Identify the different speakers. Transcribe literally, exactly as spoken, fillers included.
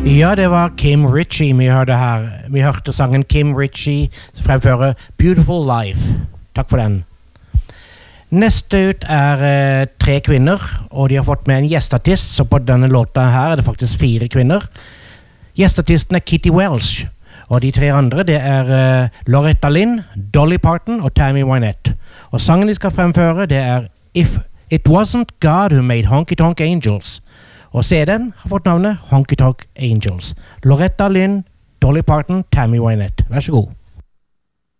Speaker 1: Ja, det var Kim Ritchie vi hørte her. Vi hørte sangen Kim Ritchie fremføre Beautiful Life. Takk for den. Neste ut er uh, tre kvinner, og de har fått med en gjestartist, så på denne låta her er det faktisk fire kvinner. Gjestartisten er Kitty Welsh, og de tre andre det er uh, Loretta Lynn, Dolly Parton og Tammy Wynette. Og sangen de skal fremføre det er If It Wasn't God Who Made Honky Tonk Angels. Og C D-en har fått navnet Honky Tonk Angels. Loretta Lynn, Dolly Parton, Tammy Wynette. Vær så god.